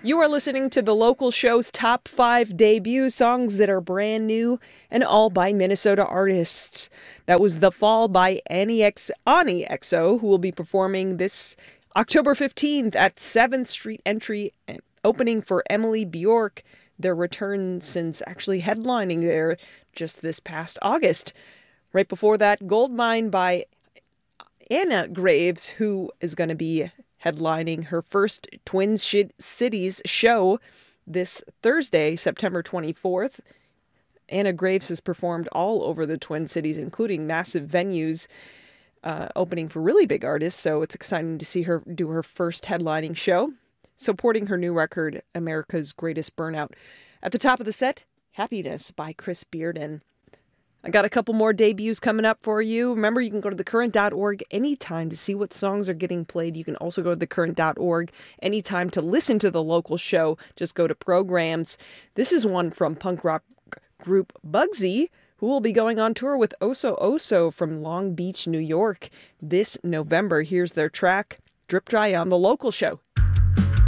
You are listening to the local show's top 5 debut songs that are brand new and all by Minnesota artists. That was The Fall by Ani XO, who will be performing this October 15th at 7th Street Entry, opening for Emily Bjork, their return since actually headlining there just this past August. Right before that, Goldmine by Anna Graves, who is going to be headlining her first Twin Cities show this Thursday, September 24th. Anna Graves has performed all over the Twin Cities, including massive venues, opening for really big artists, so it's exciting to see her do her first headlining show, supporting her new record, America's Greatest Burnout. At the top of the set, Happiness by Chris Bearden. I got a couple more debuts coming up for you. Remember, you can go to thecurrent.org anytime to see what songs are getting played. You can also go to thecurrent.org anytime to listen to the local show. Just go to programs. This is one from punk rock group Bugsy, who will be going on tour with Oso Oso from Long Beach, New York this November. Here's their track, Drip Dry, on the local show.